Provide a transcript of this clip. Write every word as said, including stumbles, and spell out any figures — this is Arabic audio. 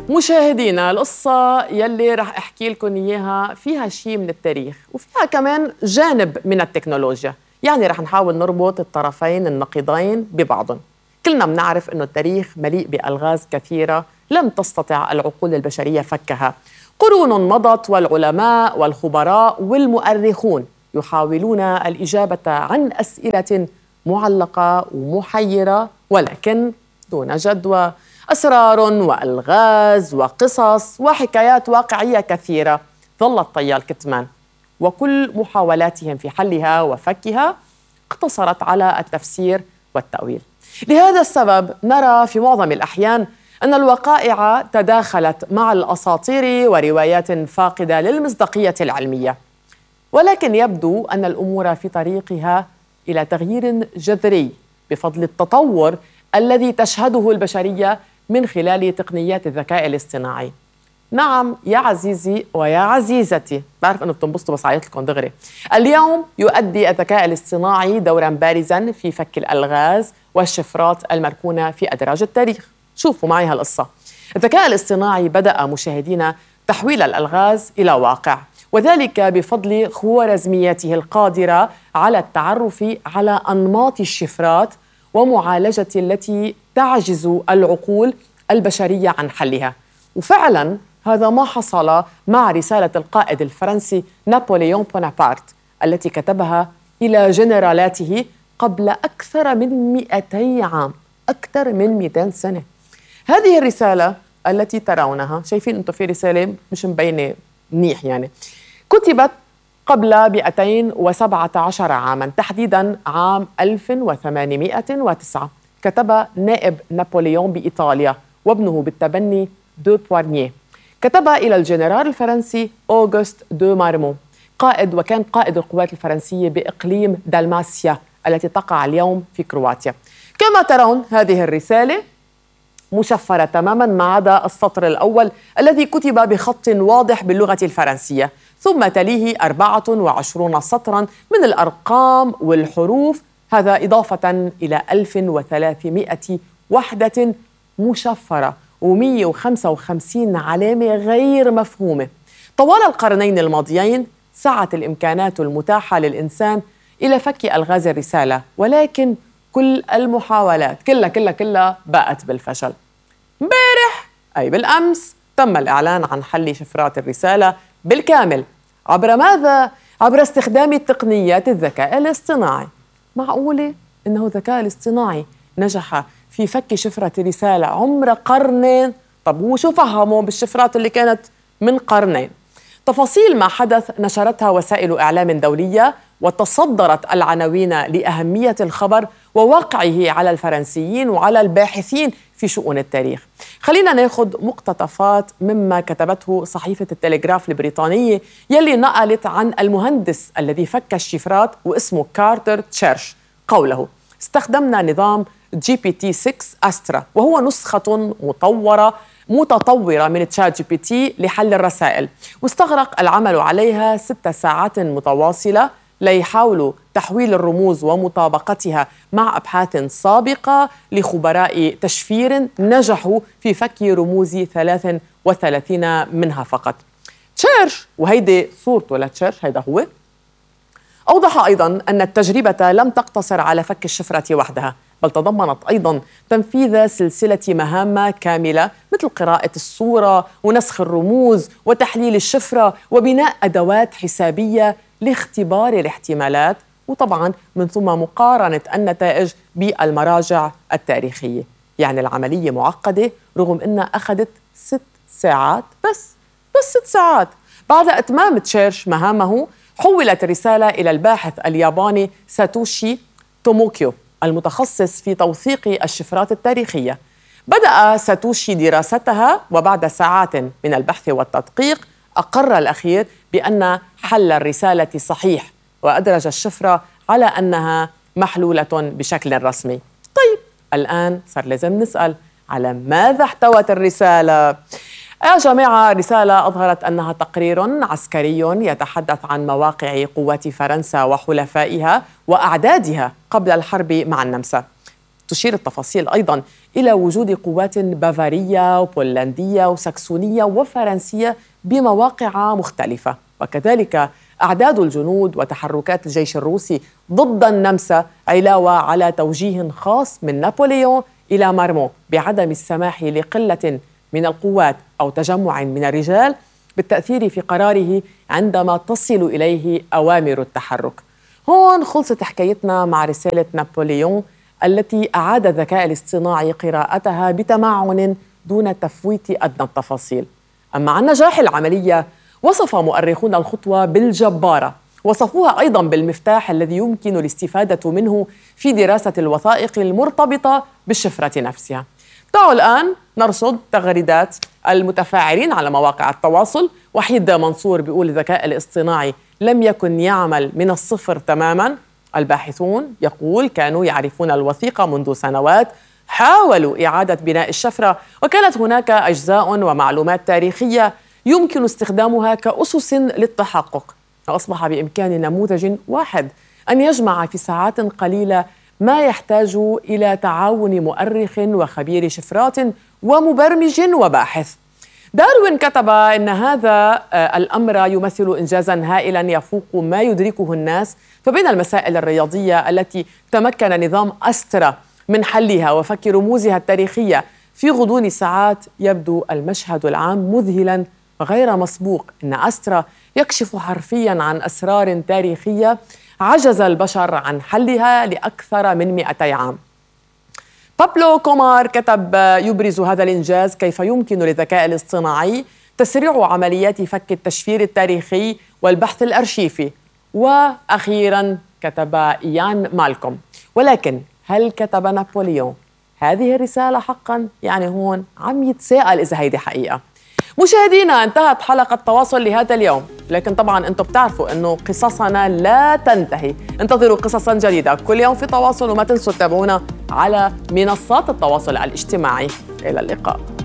مشاهدينا، القصة يلي رح أحكي لكم إياها فيها شيء من التاريخ وفيها كمان جانب من التكنولوجيا. يعني رح نحاول نربط الطرفين النقيضين ببعضهم. كلنا بنعرف أنه التاريخ مليء بألغاز كثيرة لم تستطع العقول البشرية فكها. قرون مضت والعلماء والخبراء والمؤرخون يحاولون الإجابة عن أسئلة معلقة ومحيرة ولكن دون جدوى. أسرار وألغاز وقصص وحكايات واقعية كثيرة ظلت طيال كتمان، وكل محاولاتهم في حلها وفكها اقتصرت على التفسير والتأويل. لهذا السبب نرى في معظم الأحيان أن الوقائع تداخلت مع الأساطير وروايات فاقدة للمصداقية العلمية، ولكن يبدو أن الأمور في طريقها إلى تغيير جذري بفضل التطور الذي تشهده البشرية من خلال تقنيات الذكاء الاصطناعي. نعم يا عزيزي ويا عزيزتي، بعرف أنه بتنبسطوا بس عيط لكم دغري. اليوم يؤدي الذكاء الاصطناعي دورا بارزا في فك الألغاز والشفرات المركونة في أدراج التاريخ. شوفوا معي هالقصة. الذكاء الاصطناعي بدأ مشاهدينا تحويل الألغاز إلى واقع، وذلك بفضل خوارزمياته القادرة على التعرف على أنماط الشفرات ومعالجة التي تعجز العقول البشرية عن حلها. وفعلا هذا ما حصل مع رسالة القائد الفرنسي نابليون بونابرت التي كتبها إلى جنرالاته قبل أكثر من مئتي عام، أكثر من مئتين سنة. هذه الرسالة التي ترونها، شايفين أنتم في رسالة مش مبينة منيح يعني، كتبت قبل مئتين وسبعة عشر عاماً، تحديداً عام ألف وثمانمئة وتسعة. كتب نائب نابليون بإيطاليا وابنه بالتبني دو بوارنيه. كتب إلى الجنرال الفرنسي أوغست دو مارمون، قائد وكان قائد القوات الفرنسية بإقليم دالماسيا التي تقع اليوم في كرواتيا. كما ترون هذه الرسالة مشفرة تماماً ما عدا السطر الأول الذي كتب بخط واضح باللغة الفرنسية، ثم تليه أربعة وعشرون سطراً من الأرقام والحروف، هذا إضافة إلى ألف وثلاثمئة وحدة مشفرة ومئة وخمسة وخمسين علامة غير مفهومة. طوال القرنين الماضيين سعت الإمكانات المتاحة للإنسان إلى فك ألغاز الرسالة، ولكن كل المحاولات كلها كلها كلها باءت بالفشل. امبارح أي بالأمس تم الإعلان عن حل شفرات الرسالة بالكامل. عبر ماذا؟ عبر استخدام تقنيات الذكاء الاصطناعي. معقولة إنه الذكاء الاصطناعي نجح في فك شفرة رسالة عمر قرنين؟ طب هو شو فهموا بالشفرات اللي كانت من قرنين؟ تفاصيل ما حدث نشرتها وسائل إعلام دولية وتصدرت العناوين لأهمية الخبر وواقعه على الفرنسيين وعلى الباحثين في شؤون التاريخ. خلينا ناخذ مقتطفات مما كتبته صحيفة التلغراف البريطانية يلي نقلت عن المهندس الذي فك الشفرات واسمه كارتر تشيرش. قوله: استخدمنا نظام جي بي تي ستة أسترا، وهو نسخة مطورة متطورة من تشات جي بي تي لحل الرسائل، واستغرق العمل عليها ست ساعات متواصلة ليحاولوا تحويل الرموز ومطابقتها مع أبحاث سابقة لخبراء تشفير نجحوا في فك رموز ثلاث وثلاثين منها فقط. تشيرش، وهيدي صورته لتشيرش، هيدا هو، أوضح أيضاً أن التجربة لم تقتصر على فك الشفرة وحدها، بل تضمنت أيضاً تنفيذ سلسلة مهام كاملة مثل قراءة الصورة ونسخ الرموز وتحليل الشفرة وبناء أدوات حسابية لاختبار الاحتمالات، وطبعاً من ثم مقارنة النتائج بالمراجع التاريخية. يعني العملية معقدة رغم أنها أخذت ست ساعات بس بس ست ساعات. بعد إتمام تشيرش مهامه حولت الرسالة إلى الباحث الياباني ساتوشي توموكيو المتخصص في توثيق الشفرات التاريخية. بدأ ساتوشي دراستها، وبعد ساعات من البحث والتدقيق أقر الأخير بأن حل الرسالة صحيح، وأدرج الشفرة على أنها محلولة بشكل رسمي. طيب الآن صار لازم نسأل على ماذا احتوت الرسالة؟ يا جماعة، رسالة أظهرت أنها تقرير عسكري يتحدث عن مواقع قوات فرنسا وحلفائها وأعدادها قبل الحرب مع النمسا. تشير التفاصيل أيضاً إلى وجود قوات بافارية وبولندية وساكسونية وفرنسية بمواقع مختلفة، وكذلك أعداد الجنود وتحركات الجيش الروسي ضد النمسا، علاوة على توجيه خاص من نابليون إلى مارمو بعدم السماح لقلة من القوات أو تجمع من الرجال بالتأثير في قراره عندما تصل إليه أوامر التحرك. هون خلصت حكايتنا مع رسالة نابليون التي أعاد الذكاء الاصطناعي قراءتها بتمعن دون تفويت أدنى التفاصيل. أما عن نجاح العملية، وصف مؤرخون الخطوة بالجبارة، وصفوها أيضاً بالمفتاح الذي يمكن الاستفادة منه في دراسة الوثائق المرتبطة بالشفرة نفسها. تعالوا الآن نرصد تغريدات المتفاعلين على مواقع التواصل. وحيد منصور بيقول الذكاء الاصطناعي لم يكن يعمل من الصفر تماماً. الباحثون يقول كانوا يعرفون الوثيقة منذ سنوات، حاولوا إعادة بناء الشفرة، وكانت هناك أجزاء ومعلومات تاريخية يمكن استخدامها كأسس للتحقق. أصبح بإمكان نموذج واحد أن يجمع في ساعات قليلة ما يحتاج إلى تعاون مؤرخ وخبير شفرات ومبرمج وباحث. داروين كتب إن هذا الأمر يمثل إنجازاً هائلاً يفوق ما يدركه الناس، فبين المسائل الرياضية التي تمكن نظام أسترا من حلها وفك رموزها التاريخية في غضون ساعات، يبدو المشهد العام مذهلاً وغير مسبوق. إن أسترا يكشف حرفياً عن أسرار تاريخية عجز البشر عن حلها لأكثر من مئتي عام. بابلو كومار كتب يبرز هذا الإنجاز كيف يمكن للذكاء الاصطناعي تسريع عمليات فك التشفير التاريخي والبحث الأرشيفي. وأخيراً كتب إيان مالكوم، ولكن هل كتب نابليون هذه الرسالة حقاً؟ يعني هون عم يتساءل إذا هيدي حقيقة. مشاهدينا، انتهت حلقة تواصل لهذا اليوم، لكن طبعاً أنتم بتعرفوا أنه قصصنا لا تنتهي. انتظروا قصصاً جديدة كل يوم في تواصل، وما تنسوا تتابعونا على منصات التواصل الاجتماعي. إلى اللقاء.